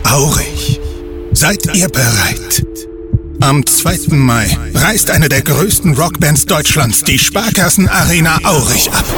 Aurich. Seid ihr bereit? Am 2. Mai reist eine der größten Rockbands Deutschlands die Sparkassen-Arena Aurich ab.